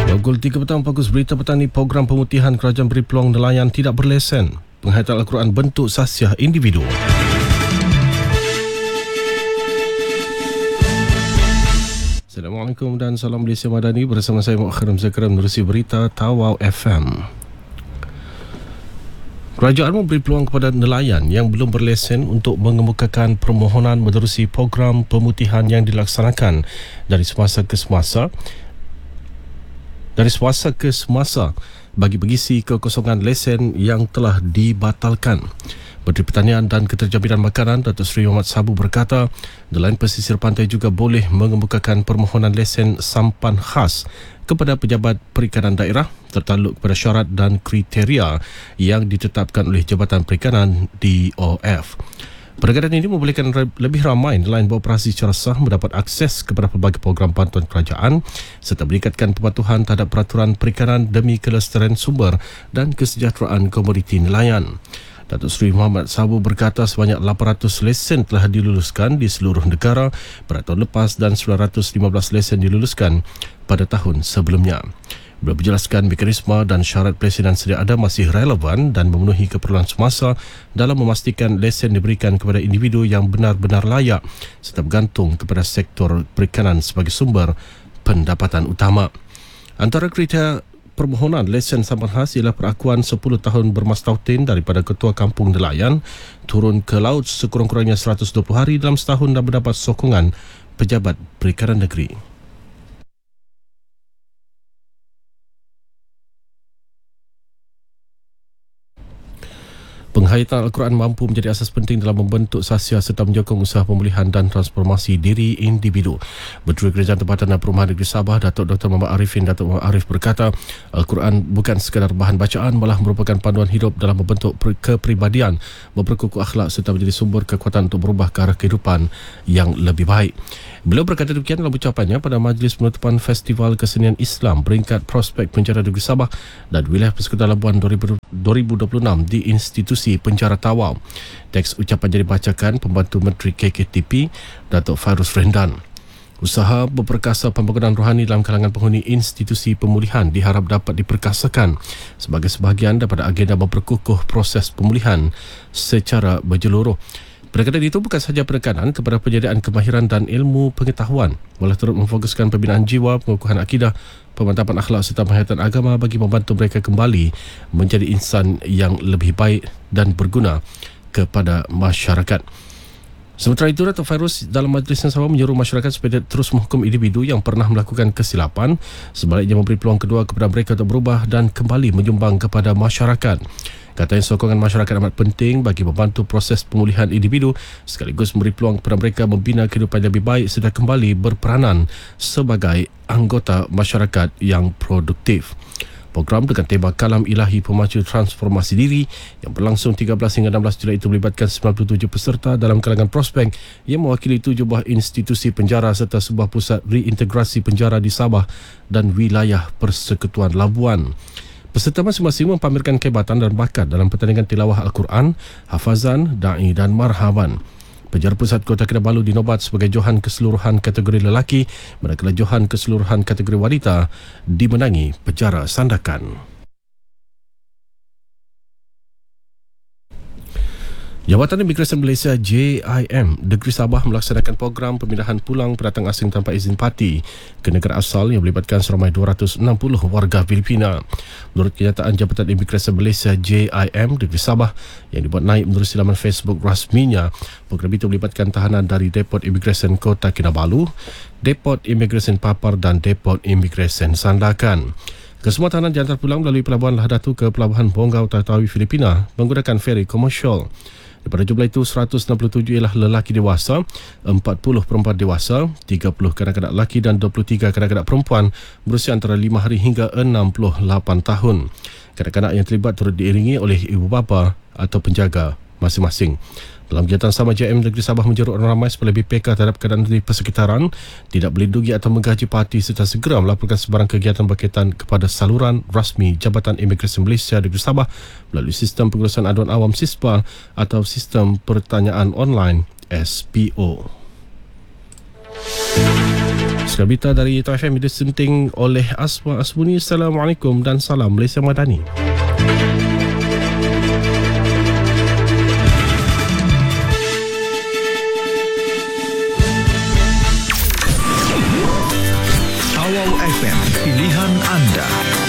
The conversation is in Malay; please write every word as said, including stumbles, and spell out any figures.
Pukul tiga petang, fokus berita petani. Program pemutihan kerajaan beri peluang nelayan tidak berlesen. Penghayatan Al-Quran bentuk sasiah individu. Assalamualaikum dan salam Malaysia Madani. Bersama saya Muakhir Zakram menerusi berita Tawau F M. Kerajaan memberi peluang kepada nelayan yang belum berlesen untuk mengemukakan permohonan menerusi program pemutihan yang dilaksanakan dari semasa ke semasa dari semasa ke semasa bagi mengisi kekosongan lesen yang telah dibatalkan. Menteri Pertanian dan Keterjaminan Makanan Datuk Seri Muhammad Sabu berkata, nelayan pesisir pantai juga boleh mengemukakan permohonan lesen sampan khas kepada pejabat perikanan daerah tertakluk kepada syarat dan kriteria yang ditetapkan oleh Jabatan Perikanan D O F. Perkara ini membolehkan lebih ramai nelayan beroperasi secara sah mendapat akses kepada pelbagai program bantuan kerajaan serta meningkatkan kepatuhan terhadap peraturan perikanan demi kelestarian sumber dan kesejahteraan komoditi nelayan. Datuk Seri Muhammad Sabu berkata sebanyak lapan ratus lesen telah diluluskan di seluruh negara pada tahun lepas dan sembilan ratus lima belas lesen diluluskan pada tahun sebelumnya. Beliau menjelaskan mekanisme dan syarat pelesinan sedia ada masih relevan dan memenuhi keperluan semasa dalam memastikan lesen diberikan kepada individu yang benar-benar layak serta bergantung kepada sektor perikanan sebagai sumber pendapatan utama. Antara kriteria permohonan lesen sampan khas ialah perakuan sepuluh tahun bermastautin daripada Ketua Kampung Nelayan turun ke laut sekurang-kurangnya seratus dua puluh hari dalam setahun dan mendapat sokongan Pejabat Perikanan Negeri. Penghayatan Al-Quran mampu menjadi asas penting dalam membentuk sasiah serta menyokong usaha pemulihan dan transformasi diri individu. Menteri Kerajaan Tempatan dan Perumahan Negeri Sabah, Datuk Doktor Muhammad Arifin Datuk Muhammad Arif berkata, Al-Quran bukan sekadar bahan bacaan, malah merupakan panduan hidup dalam membentuk kepribadian, memperkukuh akhlak serta menjadi sumber kekuatan untuk berubah ke arah kehidupan yang lebih baik. Beliau berkata demikian dalam ucapannya pada majlis penutupan Festival Kesenian Islam Peringkat Prospek Penjara Negeri Sabah dan Wilayah Persekutuan Labuan dua ribu dua puluh enam di Institusi Penjara Tawau. Teks ucapan dibacakan Pembantu Menteri K K T P Datuk Fairuz Rendan. Usaha memperkasa pembangunan rohani dalam kalangan penghuni institusi pemulihan diharap dapat diperkasakan sebagai sebahagian daripada agenda memperkukuh proses pemulihan secara menyeluruh. Perkara itu bukan sahaja penekanan kepada penyediaan kemahiran dan ilmu pengetahuan, malah turut memfokuskan pembinaan jiwa, pengukuhan akidah, pemantapan akhlak serta penghayatan agama bagi membantu mereka kembali menjadi insan yang lebih baik dan berguna kepada masyarakat. Sementara itu, Datuk Fairuz dalam majlis yang sama menyuruh masyarakat supaya terus menghukum individu yang pernah melakukan kesilapan, sebaliknya memberi peluang kedua kepada mereka untuk berubah dan kembali menyumbang kepada masyarakat. Katanya sokongan masyarakat amat penting bagi membantu proses pemulihan individu sekaligus memberi peluang kepada mereka membina kehidupan yang lebih baik serta kembali berperanan sebagai anggota masyarakat yang produktif. Program dengan tema Kalam Ilahi Pemacu Transformasi Diri yang berlangsung tiga belas hingga enam belas Julai itu melibatkan sembilan puluh tujuh peserta dalam kalangan prospek yang mewakili tujuh buah institusi penjara serta sebuah pusat reintegrasi penjara di Sabah dan wilayah Persekutuan Labuan. Peserta masing-masing mempamerkan kehebatan dan bakat dalam pertandingan tilawah Al-Quran, hafazan, da'i dan marhaban. Penjara Pusat Kota Kinabalu dinobat sebagai Johan Keseluruhan kategori lelaki, manakala Johan Keseluruhan kategori wanita dimenangi Penjara Sandakan. Jabatan Imigresen Malaysia J I M Negeri Sabah melaksanakan program pemindahan pulang pendatang asing tanpa izin parti ke negara asal yang melibatkan seramai dua ratus enam puluh warga Filipina. Menurut kenyataan Jabatan Imigresen Malaysia J I M Negeri Sabah yang dibuat naik menerusi laman Facebook rasminya, program itu melibatkan tahanan dari Depot Imigresen Kota Kinabalu, Depot Imigresen Papar dan Depot Imigresen Sandakan. Kesemua tahanan diantar pulang melalui Pelabuhan Lahadatu ke Pelabuhan Bonggau Tatawi Filipina menggunakan feri komersial. Daripada jumlah itu, seratus enam puluh tujuh ialah lelaki dewasa, empat puluh perempuan dewasa, tiga puluh kanak-kanak lelaki dan dua puluh tiga kanak-kanak perempuan berusia antara lima hari hingga enam puluh lapan tahun. Kanak-kanak yang terlibat turut diiringi oleh ibu bapa atau penjaga masing-masing. Dalam kenyataan sama, J I M Negeri Sabah menjeru orang ramai supaya lebih peka terhadap keadaan di persekitaran, tidak melindungi atau menggaji parti serta segera melaporkan sebarang kegiatan berkaitan kepada saluran rasmi Jabatan Imigresen Malaysia Negeri Sabah melalui sistem pengurusan aduan awam SISPA atau sistem pertanyaan online S P O. Sekarang berita dari T F M disunting oleh Asma Asmuni. Assalamualaikum dan salam Malaysia Madani. Awal F M, pilihan anda.